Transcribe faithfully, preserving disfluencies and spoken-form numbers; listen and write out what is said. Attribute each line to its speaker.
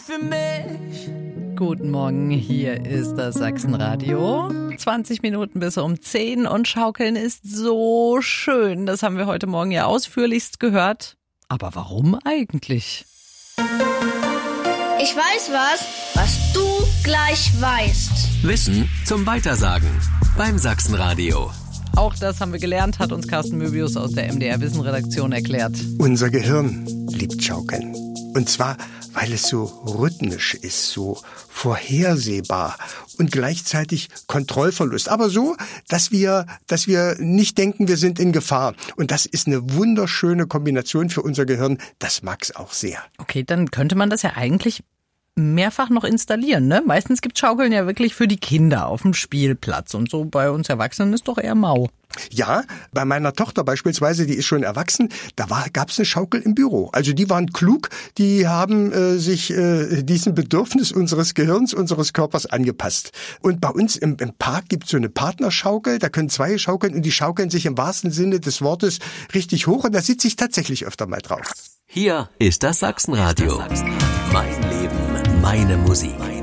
Speaker 1: für mich.
Speaker 2: Guten Morgen, hier ist das Sachsenradio. zwanzig Minuten bis um zehn und Schaukeln ist so schön. Das haben wir heute Morgen ja ausführlichst gehört. Aber warum eigentlich?
Speaker 3: Ich weiß was, was du gleich weißt.
Speaker 4: Wissen zum Weitersagen beim Sachsenradio.
Speaker 2: Auch das haben wir gelernt, hat uns Carsten Möbius aus der M D R-Wissen-Redaktion erklärt.
Speaker 5: Unser Gehirn liebt Schaukeln. Und zwar, weil es so rhythmisch ist, so vorhersehbar und gleichzeitig Kontrollverlust. Aber so, dass wir, dass wir nicht denken, wir sind in Gefahr. Und das ist eine wunderschöne Kombination für unser Gehirn. Das mag's auch sehr.
Speaker 2: Okay, dann könnte man das ja eigentlich mehrfach noch installieren, ne? Meistens gibt Schaukeln ja wirklich für die Kinder auf dem Spielplatz und so bei uns Erwachsenen ist doch eher mau.
Speaker 5: Ja, bei meiner Tochter beispielsweise, die ist schon erwachsen, da war, gab's eine Schaukel im Büro. Also die waren klug, die haben äh, sich äh, diesem Bedürfnis unseres Gehirns, unseres Körpers angepasst. Und bei uns im, im Park gibt's so eine Partnerschaukel, da können zwei schaukeln und die schaukeln sich im wahrsten Sinne des Wortes richtig hoch und da sitze ich tatsächlich öfter mal drauf.
Speaker 4: Hier ist das Sachsenradio. Mein Leben, meine Musik.